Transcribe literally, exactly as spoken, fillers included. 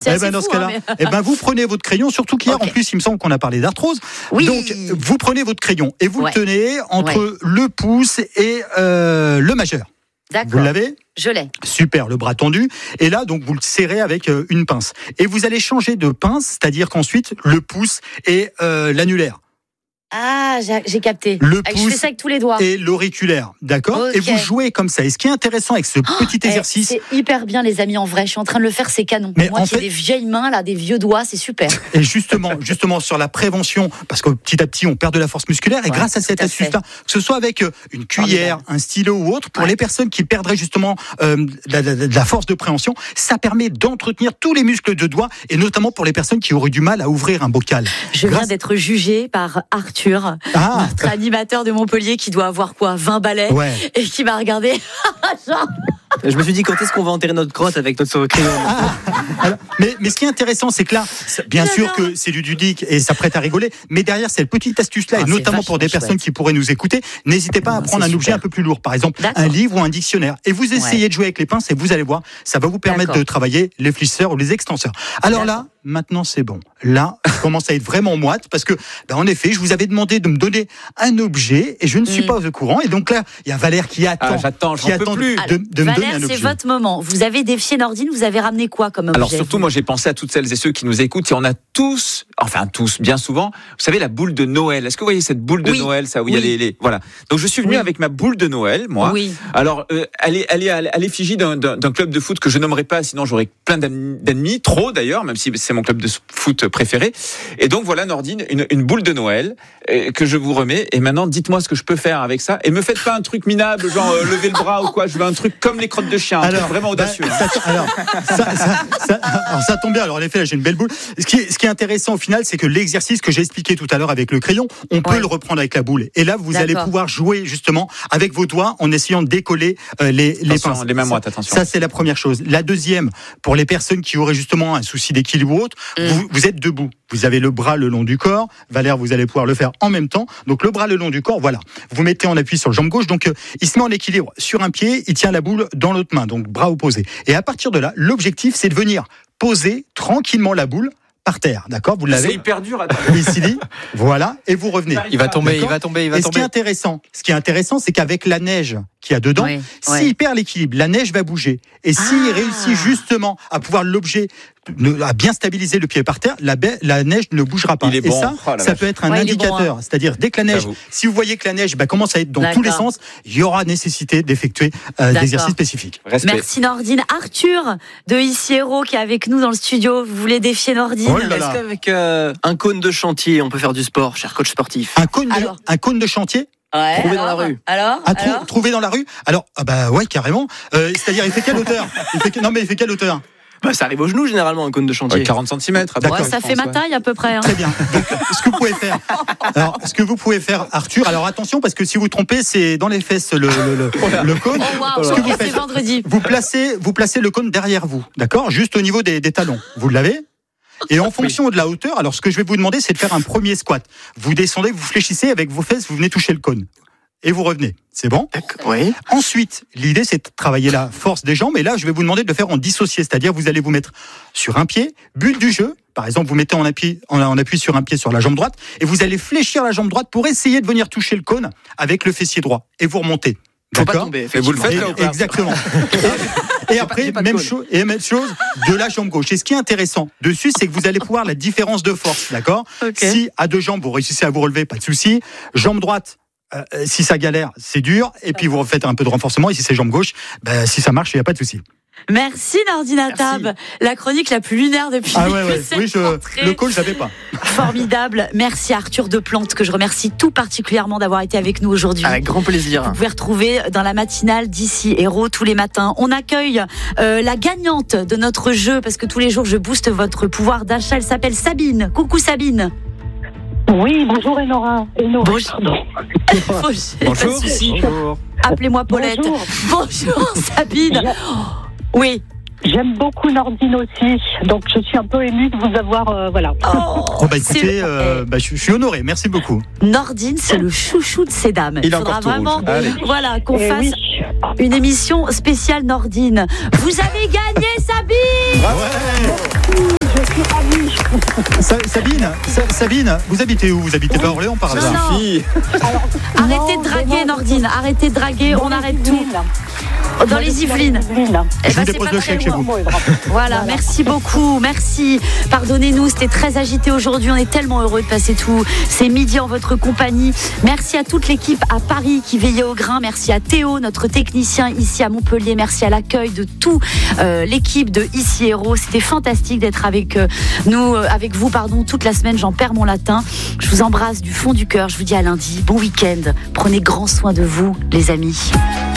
C'est eh ben, dans fou, ce cas-là, hein, mais... eh ben, vous prenez votre crayon, surtout qu'hier, okay. en plus, il me semble qu'on a parlé d'arthrose. Oui. Donc, vous prenez votre crayon et vous ouais. le tenez entre ouais. le pouce et euh, le majeur. D'accord. Vous l'avez ? Je l'ai. Super, le bras tendu. Et là, donc, vous le serrez avec euh, une pince. Et vous allez changer de pince, c'est-à-dire qu'ensuite, le pouce et euh, l'annulaire. Ah, j'ai, j'ai capté. Le ah, pouce je fais ça avec tous les doigts. Et l'auriculaire, d'accord okay. Et vous jouez comme ça. Et ce qui est intéressant avec ce oh, petit exercice... Eh, c'est hyper bien, les amis, en vrai. Je suis en train de le faire, c'est canon. Mais moi qui ai des vieilles mains, là, des vieux doigts, c'est super. Et justement, justement sur la prévention, parce que petit à petit, on perd de la force musculaire. Et ouais, grâce à cette astuce-là, que ce soit avec une cuillère, un stylo ou autre, pour ouais. les personnes qui perdraient justement euh, de, la, de la force de préhension, ça permet d'entretenir tous les muscles de doigts, et notamment pour les personnes qui auraient du mal à ouvrir un bocal. Je grâce... viens d'être jugé par Arthur. Ah. Notre animateur de Montpellier qui doit avoir quoi, vingt balais ouais. et qui m'a regardé. Genre... Je me suis dit, quand est-ce qu'on va enterrer notre grotte avec notre crayon ah, alors, mais, mais ce qui est intéressant, c'est que là, bien non, sûr non. que c'est du ludique et ça prête à rigoler, mais derrière cette petite astuce-là, ah, et notamment pour des personnes chouette. qui pourraient nous écouter, n'hésitez pas non, à prendre un super. objet un peu plus lourd, par exemple D'accord. un livre ou un dictionnaire, et vous essayez ouais. de jouer avec les pinces et vous allez voir, ça va vous permettre D'accord. de travailler les flisseurs ou les extenseurs. Alors D'accord. là, maintenant c'est bon. Là, je commence à être vraiment moite parce que, ben, en effet, je vous avais demandé de me donner un objet et je ne suis mmh. pas au courant. Et donc là, il y a Valère qui attend, ah, j'attends, qui attend plus. de, Alors, de me Valère, donner un objet. C'est votre moment. Vous avez défié Nordine. Vous avez ramené quoi comme objet? Alors surtout, vous moi, j'ai pensé à toutes celles et ceux qui nous écoutent. Et on a tous, enfin tous, bien souvent, vous savez, la boule de Noël. Est-ce que vous voyez cette boule de oui. Noël, ça où oui. il y a les, les, voilà. Donc je suis venu oui. avec ma boule de Noël, moi. Oui. Alors, euh, elle est, elle est à l'effigie d'un, d'un, d'un club de foot que je nommerai pas, sinon j'aurais plein d'ennemis, trop d'ailleurs, même si c'est mon club de foot préféré. Et donc voilà, Nordine, une, une boule de Noël euh, que je vous remets. Et maintenant, dites-moi ce que je peux faire avec ça. Et me faites pas un truc minable, genre euh, lever le bras ou quoi. Je veux un truc comme les crottes de chien, alors, un truc vraiment audacieux. Bah, ça, alors, ça, ça, ça, alors, ça tombe bien. Alors en effet, là, j'ai une belle boule. Ce qui, est, ce qui est intéressant au final, c'est que l'exercice que j'ai expliqué tout à l'heure avec le crayon, on peut ouais. le reprendre avec la boule. Et là, vous D'accord. allez pouvoir jouer justement avec vos doigts en essayant de décoller euh, les, les pinces. Les mêmes moites, attention. Ça, c'est la première chose. La deuxième, pour les personnes qui auraient justement un souci d'équilibre ou autre, mm. vous, vous êtes debout. Vous avez le bras le long du corps. Valère, vous allez pouvoir le faire en même temps. Donc le bras le long du corps, voilà. Vous mettez en appui sur la jambe gauche. Donc euh, il se met en équilibre sur un pied, il tient la boule dans l'autre main, donc bras opposés. Et à partir de là, l'objectif, c'est de venir poser tranquillement la boule par terre, d'accord? Vous l'avez. C'est hyper dur. Ici, dit, voilà, et vous revenez. Il va tomber, d'accord il va tomber, il va et tomber. Ce qui est intéressant, ce qui est intéressant, c'est qu'avec la neige qu'il y a dedans, oui, s'il oui. perd l'équilibre, la neige va bouger. Et s'il ah. réussit justement à pouvoir l'objet, à bien stabiliser le pied par terre, la, ba- la neige ne bougera pas. Et bon. ça, oh, ça peut être un ouais, indicateur. Bon, hein. C'est-à-dire, dès que la neige, si vous voyez que la neige bah, commence à être dans D'accord. tous les sens, il y aura nécessité d'effectuer euh, des exercices spécifiques. Respect. Merci Nordine. Arthur de Ici Héros qui est avec nous dans le studio. Vous voulez défier Nordine? Oh Est-ce qu'avec euh, un cône de chantier, on peut faire du sport, cher coach sportif? Un cône, de, un cône de chantier Ouais, trouvé alors, dans la rue. Alors, à trou- trouvé dans la rue. Alors, ah bah ouais, carrément. Euh, c'est-à-dire, il fait quelle hauteur? il fait, Non, mais il fait quelle hauteur? Bah, ça arrive au genou généralement un cône de chantier. Ouais, quarante centimètres. Ouais, ça fait ma taille à peu près. Hein. Très bien. Donc, ce que vous pouvez faire, alors, ce que vous pouvez faire, Arthur. Alors attention parce que si vous trompez, c'est dans les fesses le le, le, le cône. Oh wow, ce que vous faites, vendredi. Vous placez vous placez le cône derrière vous, d'accord, juste au niveau des, des talons. Vous l'avez. Et en fonction oui. de la hauteur, alors ce que je vais vous demander, c'est de faire un premier squat. Vous descendez, vous fléchissez avec vos fesses, vous venez toucher le cône. Et vous revenez. C'est bon? Oui. Ensuite, l'idée, c'est de travailler la force des jambes. Et là, je vais vous demander de le faire en dissocié. C'est-à-dire, vous allez vous mettre sur un pied. But du jeu, par exemple, vous mettez en appui, en appui sur un pied sur la jambe droite. Et vous allez fléchir la jambe droite pour essayer de venir toucher le cône avec le fessier droit. Et vous remontez. Faut pas tomber. Et vous le faites et, là ou pas? Exactement. et, et après, pas, même chose, et même chose de la jambe gauche. Et ce qui est intéressant dessus, c'est que vous allez pouvoir la différence de force, d'accord? Okay. Si à deux jambes, vous réussissez à vous relever, pas de souci. Jambe droite, Euh, si ça galère, c'est dur. Et puis vous refaites un peu de renforcement. Et si c'est jambe gauche, ben, si ça marche, il n'y a pas de souci. Merci Nordine Atab, la chronique la plus lunaire depuis ah ouais, ouais. cette oui, je, rentrée. Le call, je savais pas. Formidable. Merci Arthur de Plante, que je remercie tout particulièrement d'avoir été avec nous aujourd'hui. Avec grand plaisir. Vous pouvez retrouver dans la matinale d'Ici Héros tous les matins. On accueille euh, la gagnante de notre jeu, parce que tous les jours je booste votre pouvoir d'achat. Elle s'appelle Sabine. Coucou Sabine. Oui, bonjour Enora. Enora. Bonjour. Bonjour. Bonjour. Appelez-moi Paulette. Bonjour, bonjour Sabine. Oui. J'aime beaucoup Nordine aussi, donc je suis un peu émue de vous avoir, euh, voilà. Oh, oh bah écoutez, euh, bah, je suis honoré, merci beaucoup. Nordine, c'est le chouchou de ces dames. Il, Il faudra vraiment, rouge. voilà, qu'on Et fasse oui. une émission spéciale Nordine. Vous avez gagné, Sabine. Ouais. Sabine, Sabine, vous habitez où? Vous habitez oui. pas à Orléans par hasard? Non, non. Alors, arrêtez non, de draguer, Nordine. Arrêtez de draguer. On arrête tout. Dans, dans les Yvelines. Je vous dépose le chèque chez vous. Voilà, merci beaucoup, merci. Pardonnez-nous, c'était très agité aujourd'hui. On est tellement heureux de passer tout. C'est midi en votre compagnie. Merci à toute l'équipe à Paris qui veillait au grain. Merci à Théo, notre technicien ici à Montpellier. Merci à l'accueil de toute euh, l'équipe de Ici Héros. C'était fantastique d'être avec euh, nous, euh, avec vous, pardon, toute la semaine. J'en perds mon latin. Je vous embrasse du fond du cœur. Je vous dis à lundi. Bon week-end. Prenez grand soin de vous, les amis.